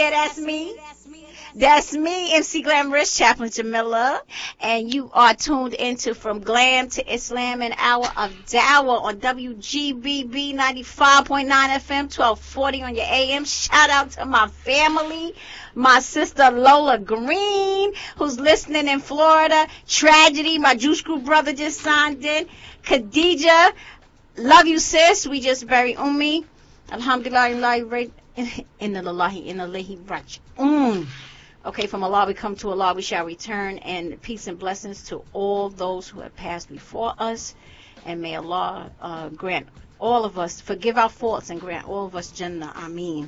Yeah, that's me. That's me, MC Glamorous, Chaplain Jamila, and you are tuned into From Glam to Islam, an hour of Dawah on WGBB 95.9 FM, 1240 on your AM. Shout out to my family, my sister Lola Green, who's listening in Florida. Tragedy, my Juice Group brother just signed in. Khadija, love you, sis. We just buried Ummi. Alhamdulillah, inna lillahi raji'un. Okay, from Allah we come, to Allah we shall return, and peace and blessings to all those who have passed before us, and may Allah grant all of us, forgive our faults and grant all of us Jannah. Ameen.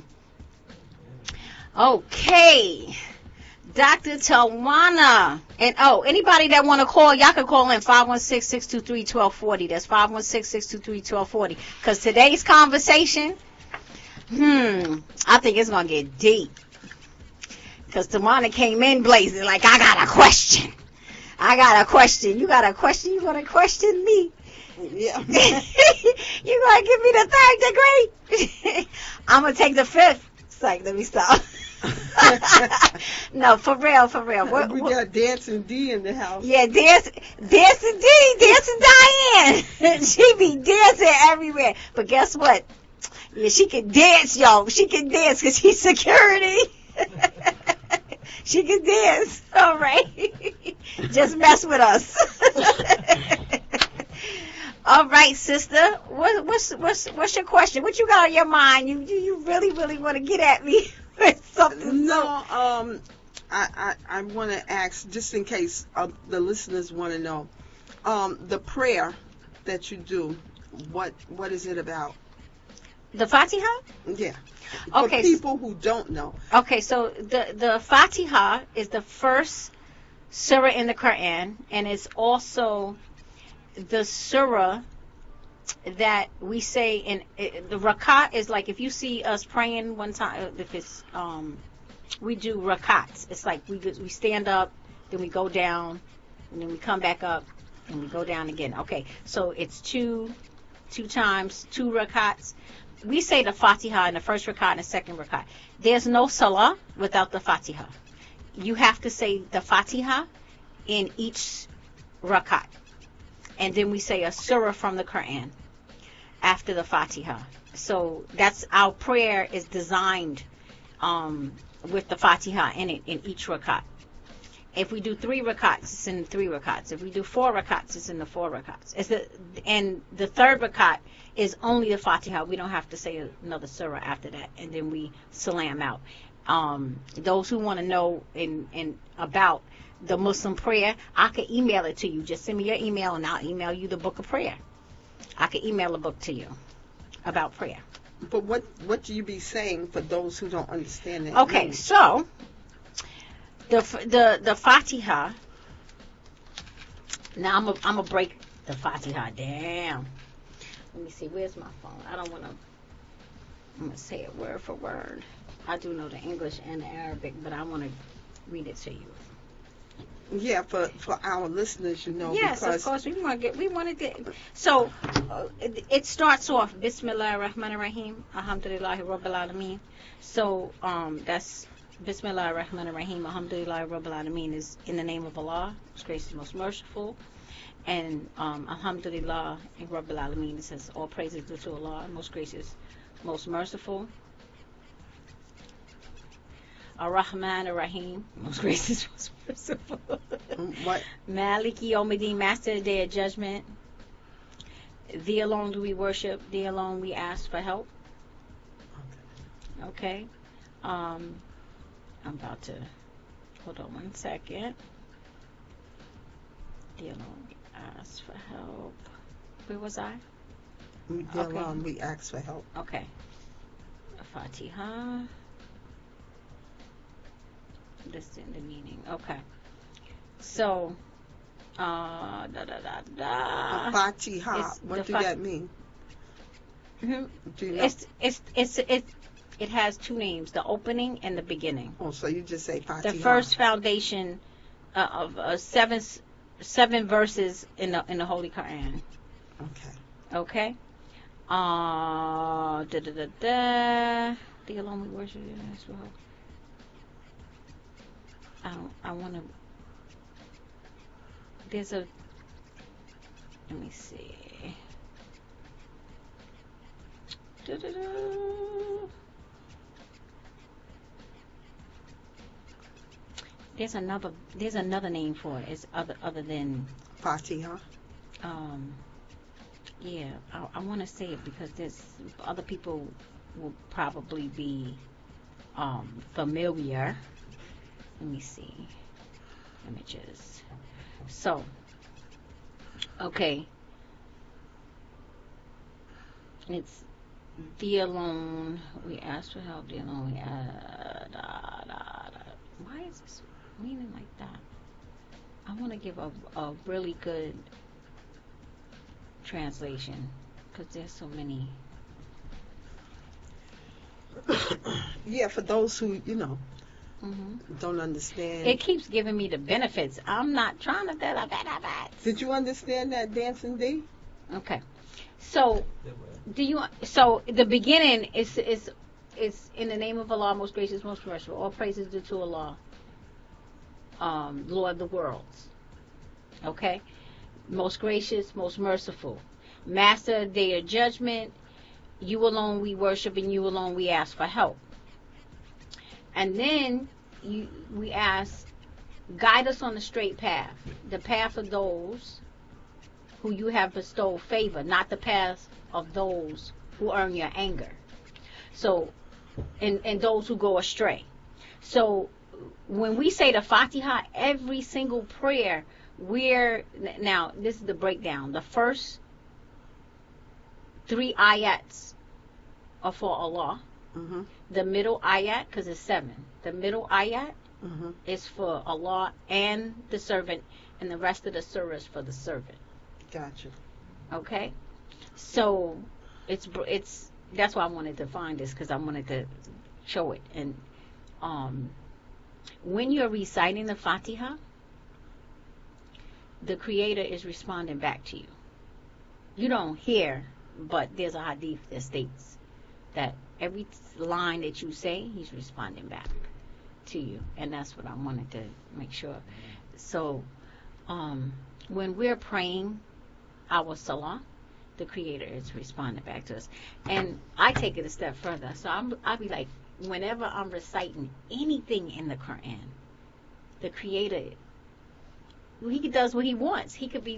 Okay, Dr. Tawana, and anybody that want to call, y'all can call in 516-623-1240. That's 516-623-1240, because today's conversation, I think it's going to get deep. Because Tawana came in blazing like, I got a question. You got a question? You going to question me? Yeah. You going to give me the 3rd degree? I'm going to take the 5th. It's like, let me stop. No, for real. We got Dancing D in the house. Yeah, Dancing Diane. She be dancing everywhere. But guess what? Yeah, she can dance, y'all. She can dance because she's security. She can dance. All right. Just mess with us. All right, sister. What's your question? What you got on your mind? You really want to get at me with something? No, I want to ask, just in case the listeners want to know, the prayer that you do, what is it about? The Fatiha? Yeah. Okay. For people who don't know. Okay, so the Fatiha is the first surah in the Quran, and it's also the surah that we say in the rakat. Is like, if you see us praying one time, if it's we do rakats. It's like we stand up, then we go down, and then we come back up, and we go down again. Okay, so it's two times, 2 rakats. We say the Fatiha in the first rakat and the second rakat. There's no salah without the Fatiha. You have to say the Fatiha in each rakat. And then we say a surah from the Quran after the Fatiha. So that's our prayer is designed with the Fatiha in it in each rakat. If we do 3 rakats, it's in 3 rakats. If we do 4 rakats, it's in the 4 rakats. And the 3rd rakat is only the Fatiha. We don't have to say another surah after that. And then we salam out. Those who want to know about the Muslim prayer, I can email it to you. Just send me your email and I'll email you the book of prayer. I can email a book to you about prayer. But what do you be saying for those who don't understand it? Okay, so the Fatiha. Now I'm gonna break the Fatiha down. Let me see. Where's my phone? I don't want to. I'm gonna say it word for word. I do know the English and the Arabic, but I want to read it to you. Yeah, for our listeners, Yes, because of course we want to get. So it starts off Bismillah ar-Rahman ar-Rahim, Alhamdulillahi Rabbil Alameen. So that's Bismillah ar-Rahman ar-Rahim, Alhamdulillahi Rabbil Alameen is in the name of Allah, most gracious, most merciful. And Alhamdulillah and Rabbil Alameen, it says all praises due to Allah, most gracious, most merciful. Ar-Rahman ar-Rahim, most gracious, most merciful. What? Maliki Yawmiddin, master of the day of judgment. Thee alone do we worship, thee alone we ask for help. Okay. I'm about to, hold on one second. Thee alone we ask for help. Where was I? Thee alone we ask for help. Okay. Fatiha. This in the meaning. Okay. So, Fatiha. What does that mean? Mm-hmm. Do you know? It has 2 names: the opening and the beginning. Oh, so you just say Fatiha. The first foundation of 7 verses in the Holy Quran. Okay. Okay. The alone we worship. I want to. There's a. Let me see. Doo-doo-doo. There's another name for it. It's other than Fatiha. um yeah, I want to say it because there's other people will probably be familiar. Let me see images. So, okay, it's thee alone. We ask for help. Thee alone. Why is this meaning like that? I want to give a really good translation because there's so many. Yeah, for those who Hmm. don't understand. It keeps giving me the benefits. I'm not trying to tell that. Did you understand that, Dancing D? Okay. So so the beginning is in the name of Allah, most gracious, most merciful. All praises due to Allah, Lord of the worlds. Okay? Most gracious, most merciful. Master of day of judgment. You alone we worship and you alone we ask for help. And then we ask, guide us on the straight path. The path of those who you have bestowed favor, not the path of those who earn your anger. So, and those who go astray. So, when we say the Fatiha, every single prayer, now, this is the breakdown. The first 3 ayats are for Allah. Mm-hmm. The middle ayat, because it's 7. The middle ayat Mm-hmm. is for Allah and the servant, and the rest of the surah is for the servant. Gotcha. Okay? So, that's why I wanted to find this, because I wanted to show it. And when you're reciting the Fatiha, the Creator is responding back to you. You don't hear, but there's a hadith that states that every line that you say, He's responding back to you. And that's what I wanted to make sure. So, when we're praying our salah, the Creator is responding back to us. And I take it a step further. So I'll be like, whenever I'm reciting anything in the Quran, the Creator, He does what He wants. He could be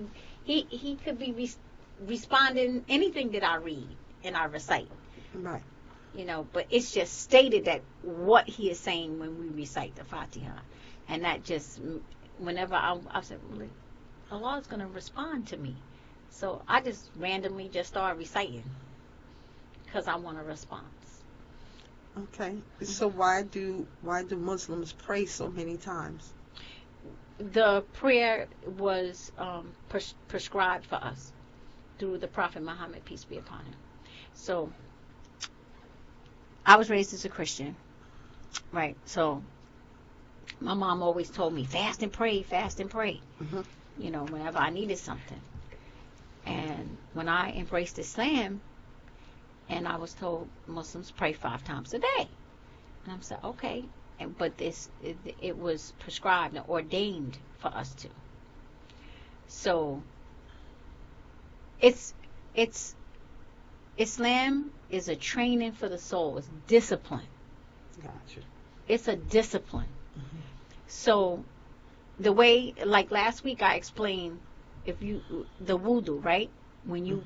responding anything that I read and I recite. Right. But it's just stated that what He is saying when we recite the Fatiha. And that just, whenever I said, well, Allah is going to respond to me. So I just randomly just start reciting because I want a response. Okay. So why do Muslims pray so many times? The prayer was prescribed for us through the Prophet Muhammad, peace be upon him. So I was raised as a Christian, right? So my mom always told me, fast and pray, fast and pray. Mm-hmm. Whenever I needed something. And when I embraced Islam, and I was told Muslims pray 5 times a day, and I said, okay, but it was prescribed and ordained for us to. So it's Islam is a training for the soul. It's discipline. Gotcha. It's a discipline. Mm-hmm. So the way, like last week, I explained the wudu, right? When you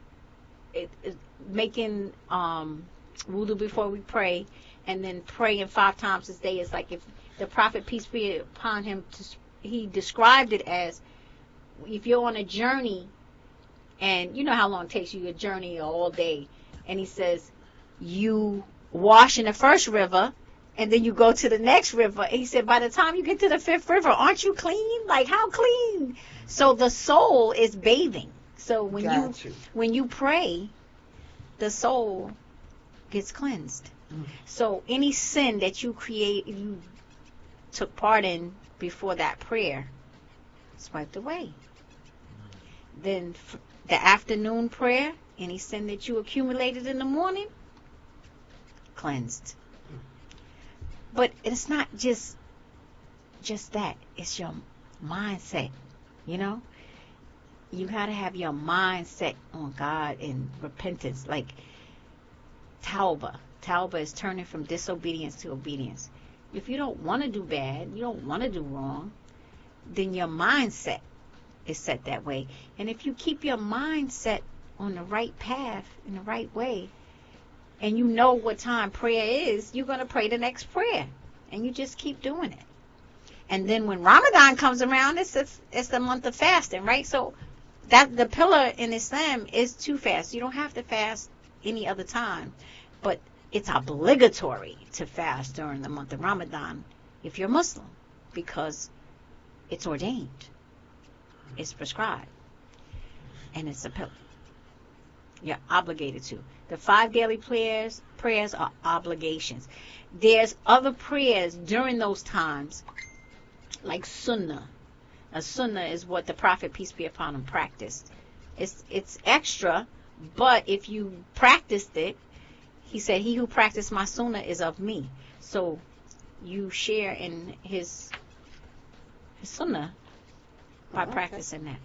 making wudu before we pray, and then praying 5 times a day is like if the Prophet, peace be upon him, he described it as if you're on a journey, and you know how long it takes you a journey all day, and he says you wash in the first river, and then you go to the next river. And he said, by the time you get to the 5th river, aren't you clean? Like, how clean? So the soul is bathing. So when you pray, the soul gets cleansed. Mm. So any sin that you took part in before that prayer, it's wiped away. Then the afternoon prayer, any sin that you accumulated in the morning, cleansed. But it's not just just that. It's your mindset, you know? You got to have your mindset on God and repentance. Like Tauba. Tauba is turning from disobedience to obedience. If you don't want to do bad, you don't want to do wrong, then your mindset is set that way. And if you keep your mindset on the right path, in the right way, and you know what time prayer is, you're going to pray the next prayer. And you just keep doing it. And then when Ramadan comes around, it's the month of fasting, right? So that the pillar in Islam is to fast. You don't have to fast any other time. But it's obligatory to fast during the month of Ramadan if you're Muslim, because it's ordained. It's prescribed. And it's a pillar. You're obligated to. The 5 daily prayers are obligations. There's other prayers during those times, like sunnah. A sunnah is what the Prophet, peace be upon him, practiced. It's extra, but if you practiced it, he said, he who practiced my sunnah is of me. So you share in his sunnah by practicing that.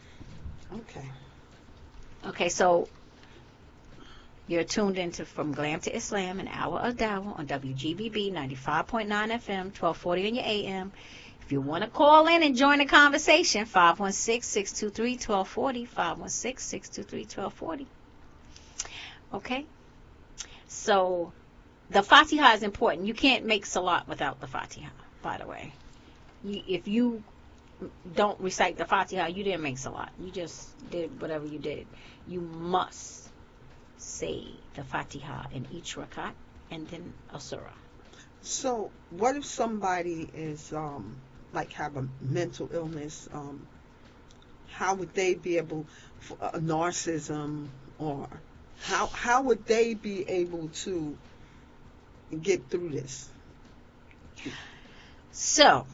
Okay, so you're tuned into From Glam to Islam, an hour of Dawah on WGBB 95.9 FM, 1240 on your AM. If you want to call in and join the conversation, 516-623-1240, 516-623-1240. Okay? So, the Fatiha is important. You can't make Salat without the Fatiha, by the way. If you don't recite the Fatiha, you didn't make Salat. You just did whatever you did. You must say the Fatiha in each rakat and then a surah. So, what if somebody is have a mental illness? How would they be able, narcissism, or how would they be able to get through this? So,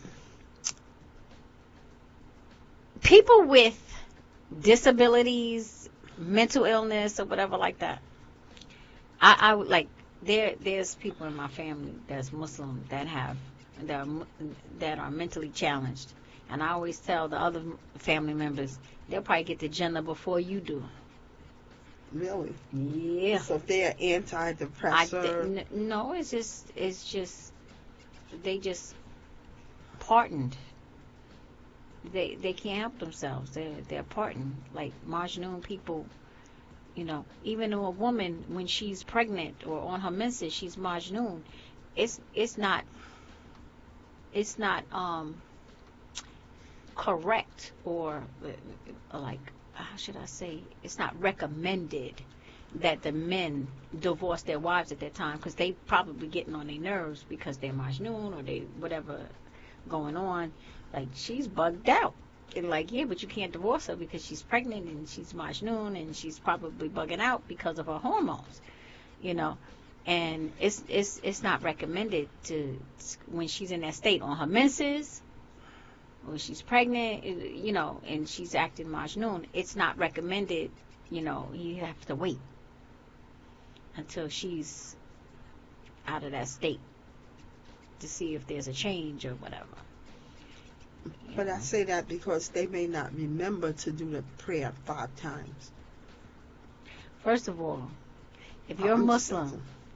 people with disabilities, mental illness, or whatever like that, I would like, there's people in my family that's Muslim that are mentally challenged, and I always tell the other family members, they'll probably get the Jannah before you do. Really? Yeah. So if they're antidepressant? No, it's just they just pardoned. They can't help themselves. They're pardoned. Like Majnun people, even a woman, when she's pregnant or on her menses, she's Majnun. It's not correct, or like, how should I say, it's not recommended that the men divorce their wives at that time, because they probably getting on their nerves because they're Majnun or they whatever going on. Like, she's bugged out. And like, yeah, but you can't divorce her because she's pregnant and she's Majnun and she's probably bugging out because of her hormones, and it's not recommended to, when she's in that state on her menses, or she's pregnant, and she's acting Majnun, it's not recommended. You have to wait until she's out of that state to see if there's a change or whatever. But I say that because they may not remember to do the prayer 5 times. First of all, if you're a Muslim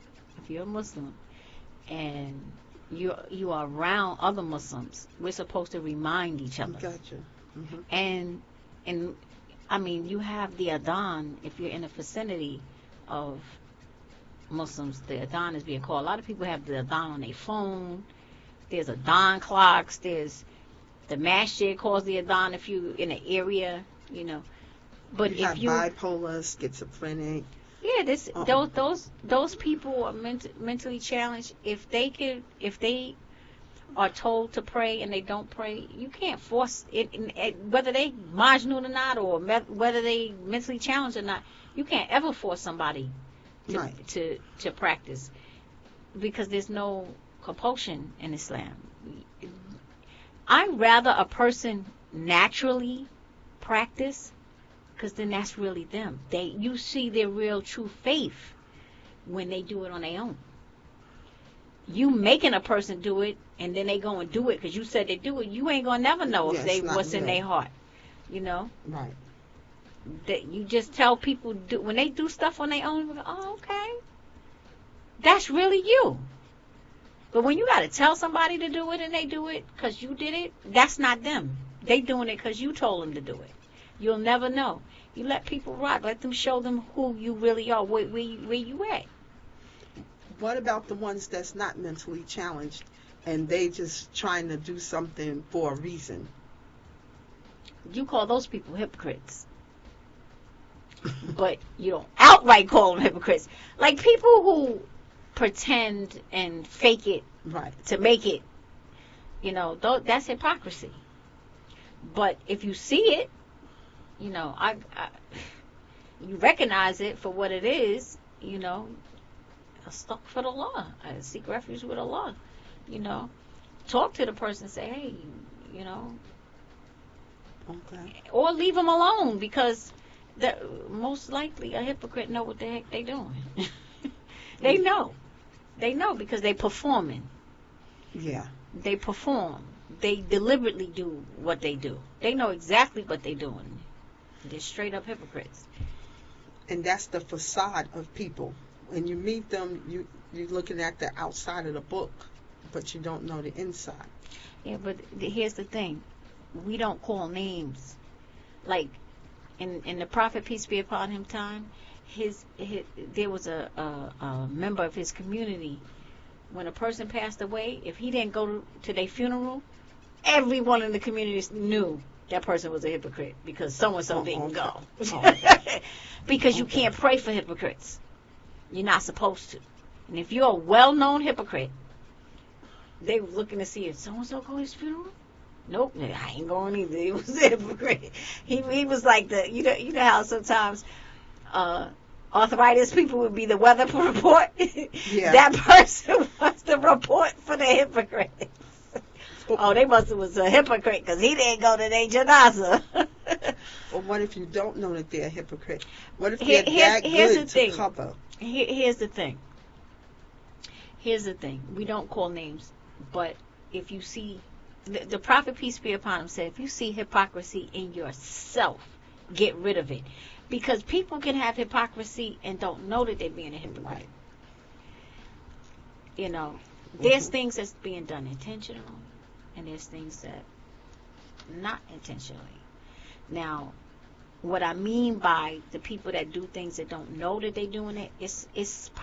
and you are around other Muslims, we're supposed to remind each other. Gotcha. Mm-hmm. And I mean, you have the Adhan. If you're in the vicinity of Muslims, the Adhan is being called. A lot of people have the Adhan on their phone. There's Adhan clocks. There's the masjid calls the Adhan if you're in an area, But you have bipolar, schizophrenic. Yeah, those people are mentally challenged. If they are told to pray and they don't pray, you can't force it. Whether they Majnun or not, or whether they mentally challenged or not, you can't ever force somebody to practice, because there's no compulsion in Islam. I'd rather a person naturally practice, because then that's really them. You see their real true faith when they do it on their own. you making a person do it, and then they go and do it because you said they do it, you ain't gonna never know if they what's in their heart. You know. Right. That you just tell people when they do stuff on their own. Oh, okay. That's really you. But when you got to tell somebody to do it and they do it because you did it, that's not them. They doing it because you told them to do it. You'll never know. You let people rock. Let them show them who you really are, where you at. What about the ones that's not mentally challenged and they just trying to do something for a reason? You call those people hypocrites. But you don't outright call them hypocrites. Like people who pretend and fake it right. to make it, that's hypocrisy. But if you see it, you recognize it for what it is, stuck for the law. I seek refuge with Allah. Talk to the person, say, hey, okay. Or leave them alone because most likely a hypocrite know what the heck they doing. They know. They know because they performing. Yeah. They perform. They deliberately do what they do. They know exactly what they're doing. They're straight up hypocrites. And that's the facade of people. When you meet them, you're looking at the outside of the book, but you don't know the inside. Yeah, but here's the thing. We don't call names. Like, in the Prophet, peace be upon him, time, there was a member of his community. When a person passed away, if he didn't go to their funeral, everyone in the community knew that person was a hypocrite because so-and-so didn't go. Because you can't pray for hypocrites. You're not supposed to. And if you're a well-known hypocrite, they were looking to see if so-and-so go to his funeral. Nope, I ain't going either. He was a hypocrite. He was like you know how sometimes arthritis people would be the weather report. Yeah. That person was the report for the hypocrite. Oh, they must have was a hypocrite because he didn't go to their janazah. Well, what if you don't know that they're a hypocrite? What if they're that good to cover? Here's the thing. We don't call names, but if you see, the Prophet, peace be upon him, said, if you see hypocrisy in yourself, get rid of it. Because people can have hypocrisy and don't know that they're being a hypocrite. Right. There's things that's being done intentionally, and there's things that not intentionally. Now, what I mean by the people that do things that don't know that they're doing it, it's